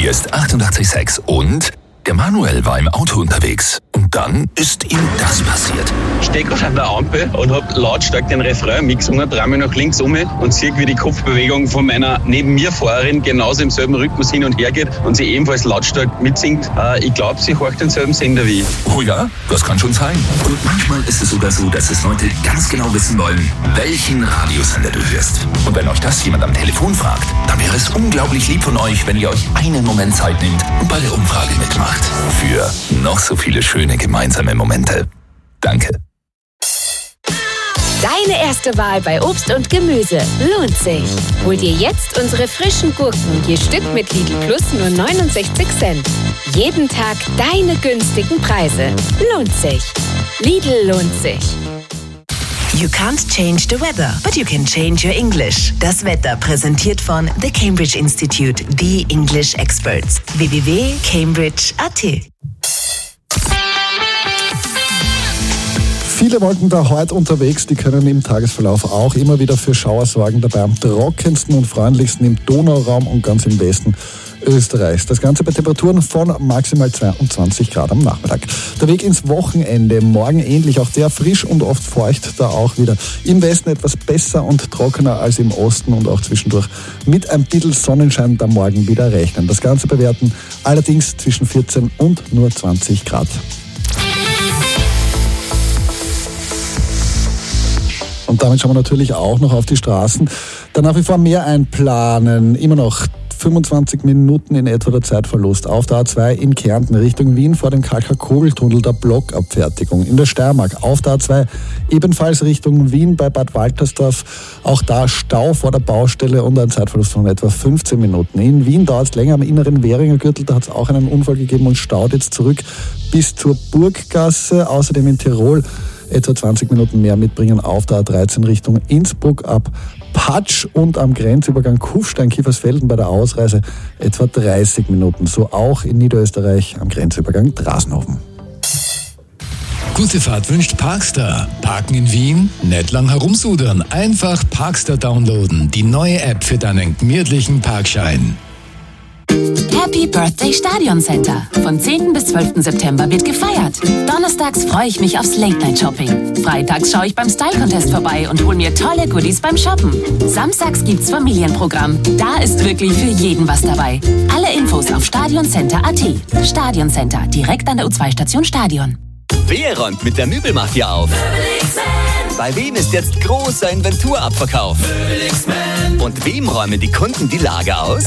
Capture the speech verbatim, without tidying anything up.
Hier ist achtundachtzig Komma sechs und der Manuel war im Auto unterwegs. Und dann ist ihm das passiert. Ich stehe gerade an der Ampel und habe lautstark den Refrain mitgesungen, drehe mich nach links um und sehe, wie die Kopfbewegung von meiner neben mir Fahrerin genauso im selben Rhythmus hin und her geht und sie ebenfalls lautstark mitsingt. Äh, ich glaube, sie horcht denselben Sender wie ich. Oh ja, das kann schon sein. Und manchmal ist es sogar so, dass es Leute ganz genau wissen wollen, welchen Radiosender du hörst. Und wenn euch das jemand am Telefon fragt, dann wäre es unglaublich lieb von euch, wenn ihr euch einen Moment Zeit nehmt und bei der Umfrage mitmacht. Für noch so viele schöne gemeinsame Momente. Danke. Deine erste Wahl bei Obst und Gemüse lohnt sich. Hol dir jetzt unsere frischen Gurken, je Stück mit Lidl Plus nur neunundsechzig Cent. Jeden Tag deine günstigen Preise. Lohnt sich. Lidl lohnt sich. You can't change the weather, but you can change your English. Das Wetter präsentiert von The Cambridge Institute, the English Experts. w w w punkt cambridge punkt a t. Viele Wolken da heute unterwegs, die können im Tagesverlauf auch immer wieder für Schauer sorgen. Dabei am trockensten und freundlichsten im Donauraum und ganz im Westen Österreichs. Das Ganze bei Temperaturen von maximal zweiundzwanzig Grad am Nachmittag. Der Weg ins Wochenende, morgen ähnlich, auch sehr frisch und oft feucht, da auch wieder. Im Westen etwas besser und trockener als im Osten und auch zwischendurch mit ein bisschen Sonnenschein da morgen wieder rechnen. Das Ganze bewerten allerdings zwischen vierzehn und nur zwanzig Grad. Und damit schauen wir natürlich auch noch auf die Straßen. Da nach wie vor mehr einplanen. Immer noch fünfundzwanzig Minuten in etwa der Zeitverlust. Auf der A zwei in Kärnten Richtung Wien vor dem Kalka-Kogel-Tunnel der Blockabfertigung. In der Steiermark auf der A zwei ebenfalls Richtung Wien bei Bad Waltersdorf. Auch da Stau vor der Baustelle und ein Zeitverlust von etwa fünfzehn Minuten. In Wien dauert es länger am inneren Währinger Gürtel. Da hat es auch einen Unfall gegeben und staut jetzt zurück bis zur Burggasse. Außerdem in Tirol etwa zwanzig Minuten mehr mitbringen auf der A dreizehn Richtung Innsbruck ab Patsch und am Grenzübergang Kufstein-Kiefersfelden bei der Ausreise etwa dreißig Minuten. So auch in Niederösterreich am Grenzübergang Drasnhofen. Gute Fahrt wünscht Parkstar. Parken in Wien? Nicht lang herumsudern. Einfach Parkstar downloaden. Die neue App für deinen gemütlichen Parkschein. Happy Birthday Stadion Center. Von zehnten bis zwölften September wird gefeiert. Donnerstags freue ich mich aufs Late-Night-Shopping. Freitags schaue ich beim Style-Contest vorbei und hole mir tolle Goodies beim Shoppen. Samstags gibt's Familienprogramm. Da ist wirklich für jeden was dabei. Alle Infos auf stadioncenter punkt a t. Stadion Center, direkt an der U zwei Station Stadion. Wer räumt mit der Möbelmafia auf? Bei wem ist jetzt großer Inventurabverkauf? Und wem räumen die Kunden die Lager aus?